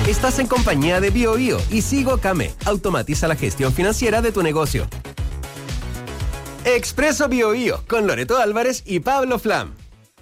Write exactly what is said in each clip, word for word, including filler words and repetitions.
Estás en compañía de BioBio y Sigo Came. Automatiza la gestión financiera de tu negocio. Expreso BioBio con Loreto Álvarez y Pablo Flam.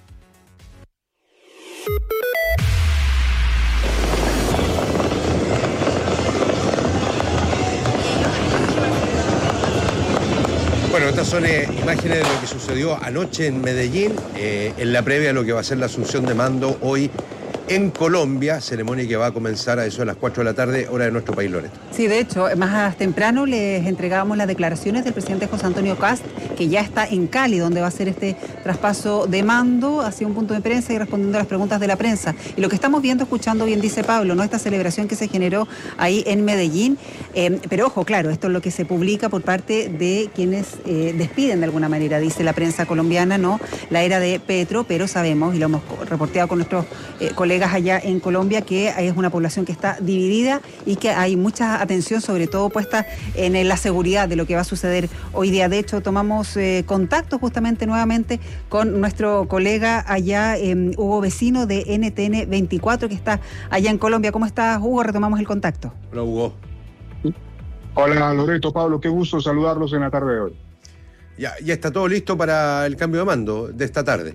Bueno, estas son eh, imágenes de lo que sucedió anoche en Medellín, eh, en la previa a lo que va a ser la asunción de mando hoy en Colombia, ceremonia que va a comenzar a eso de las cuatro de la tarde, hora de nuestro país, Loreto. Sí, de hecho, más temprano les entregábamos las declaraciones del presidente José Antonio Kast, que ya está en Cali, donde va a ser este traspaso de mando, hacia un punto de prensa y respondiendo a las preguntas de la prensa. Y lo que estamos viendo, escuchando bien dice Pablo, ¿no? Esta celebración que se generó ahí en Medellín, eh, pero ojo, claro, esto es lo que se publica por parte de quienes eh, despiden de alguna manera, dice la prensa colombiana, ¿no? La era de Petro, pero sabemos, y lo hemos reporteado con nuestros eh, colegas allá en Colombia, que es una población que está dividida y que hay mucha atención, sobre todo puesta en la seguridad de lo que va a suceder hoy día. De hecho, tomamos eh, contacto justamente nuevamente con nuestro colega allá, eh, Hugo Vecino de N T N veinticuatro, que está allá en Colombia. ¿Cómo estás, Hugo? Retomamos el contacto. Hola, Hugo. Hola, Loreto, Pablo, qué gusto saludarlos en la tarde de hoy. Ya, ya está todo listo para el cambio de mando de esta tarde.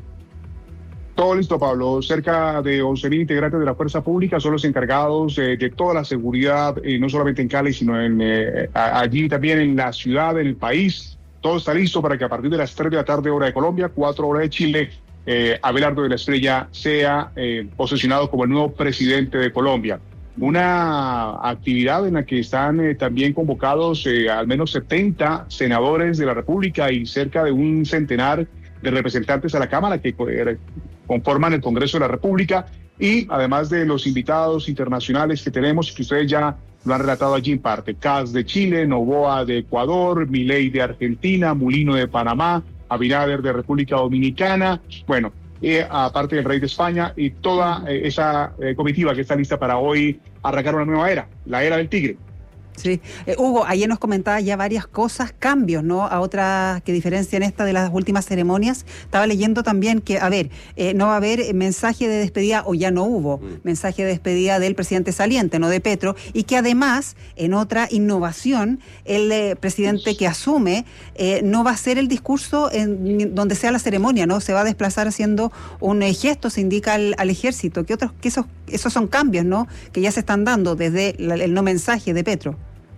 Todo listo, Pablo. Cerca de once mil integrantes de la fuerza pública son los encargados eh, de toda la seguridad, eh, no solamente en Cali, sino en, eh, allí también en la ciudad, en el país. Todo está listo para que a partir de las tres de la tarde, hora de Colombia, cuatro horas de Chile, eh, Abelardo de la Espriella sea eh, posesionado como el nuevo presidente de Colombia. Una actividad en la que están eh, también convocados eh, al menos setenta senadores de la República y cerca de un centenar de representantes a la Cámara que eh, conforman el Congreso de la República, y además de los invitados internacionales que tenemos y que ustedes ya lo han relatado allí en parte: Kast de Chile, Noboa de Ecuador, Milei de Argentina, Mulino de Panamá, Abinader de República Dominicana, bueno, eh, aparte del rey de España, y toda eh, esa eh, comitiva que está lista para hoy arrancar una nueva era, la era del tigre. Sí. Eh, Hugo, ayer nos comentaba ya varias cosas, cambios, ¿no? A otras que diferencian esta de las últimas ceremonias. Estaba leyendo también que, a ver, eh, no va a haber mensaje de despedida, o ya no hubo mm. mensaje de despedida del presidente saliente, no de Petro, y que además, en otra innovación, el eh, presidente que asume eh, no va a hacer el discurso en donde sea la ceremonia, ¿no? Se va a desplazar haciendo un eh, gesto, se indica al, al ejército. ¿Qué otros, que esos, esos son cambios, ¿no? Que ya se están dando desde la, el no mensaje de Petro.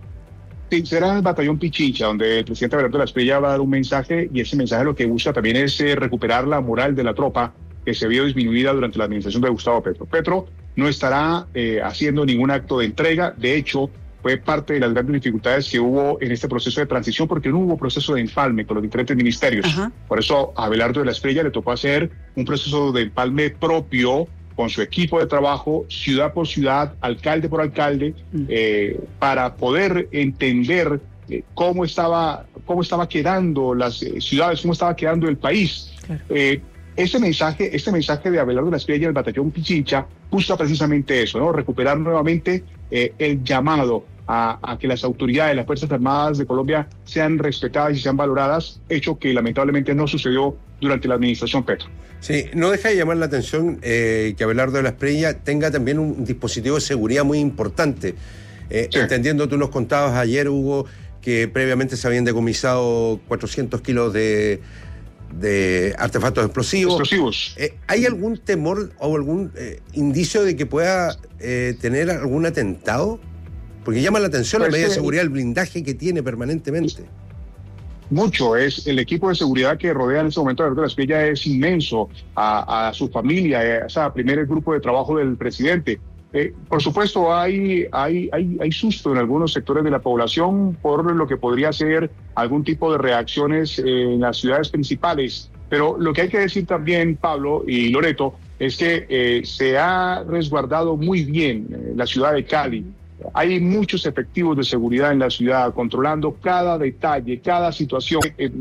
Sí, será en el batallón Pichincha, donde el presidente Abelardo de la Espriella va a dar un mensaje, y ese mensaje lo que busca también es eh, recuperar la moral de la tropa, que se vio disminuida durante la administración de Gustavo Petro. Petro no estará eh, haciendo ningún acto de entrega. De hecho, fue parte de las grandes dificultades que hubo en este proceso de transición, porque no hubo proceso de empalme con los diferentes ministerios. Ajá. Por eso a Abelardo de la Espriella le tocó hacer un proceso de empalme propio, con su equipo de trabajo, ciudad por ciudad, alcalde por alcalde, eh, para poder entender eh, cómo estaba, cómo estaba quedando las eh, ciudades, cómo estaba quedando el país. Claro. Eh, ese mensaje, este mensaje de Abelardo de la Espriella del batallón Pichincha busca precisamente eso, ¿no? Recuperar nuevamente eh, el llamado a, a que las autoridades, las Fuerzas Armadas de Colombia sean respetadas y sean valoradas, hecho que lamentablemente no sucedió durante la administración Petro. Sí, no deja de llamar la atención eh, que Abelardo de la Espriella tenga también un dispositivo de seguridad muy importante. Eh, sí. Entendiendo, tú nos contabas ayer, Hugo, que previamente se habían decomisado cuatrocientos kilos de, de artefactos explosivos. Explosivos. Eh, ¿Hay algún temor o algún eh, indicio de que pueda eh, tener algún atentado? Porque llama la atención pues la medida de seguridad, el blindaje que tiene permanentemente. Mucho, es el equipo de seguridad que rodea en este momento a Abelardo de la Espriella es inmenso, a, a su familia, a ese primer grupo de trabajo del presidente. Eh, por supuesto, hay, hay, hay, hay susto en algunos sectores de la población por lo que podría ser algún tipo de reacciones eh, en las ciudades principales. Pero lo que hay que decir también, Pablo y Loreto, es que eh, se ha resguardado muy bien eh, la ciudad de Cali. Hay muchos efectivos de seguridad en la ciudad, controlando cada detalle, cada situación.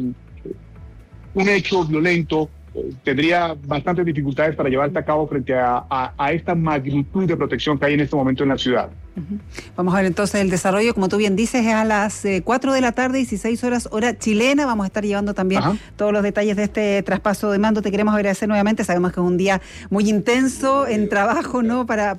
Un hecho violento eh, tendría bastantes dificultades para llevarse a cabo frente a, a, a esta magnitud de protección que hay en este momento en la ciudad. Uh-huh. Vamos a ver entonces el desarrollo, como tú bien dices, es a las eh, cuatro de la tarde, dieciséis horas, hora chilena. Vamos a estar llevando también Ajá. todos los detalles de este traspaso de mando. Te queremos agradecer nuevamente, sabemos que es un día muy intenso en trabajo, ¿no? Para